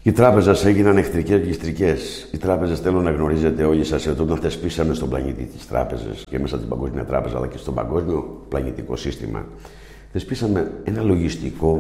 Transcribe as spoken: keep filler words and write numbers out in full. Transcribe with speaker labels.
Speaker 1: Οι τράπεζες έγιναν εχθρικές και εχθρικές. Οι τράπεζες, θέλω να γνωρίζετε όλοι σας, ότι όταν θεσπίσαμε στον πλανήτη τις τράπεζες και μέσα στην Παγκόσμια Τράπεζα αλλά και στο παγκόσμιο πλανητικό σύστημα, θεσπίσαμε ένα λογιστικό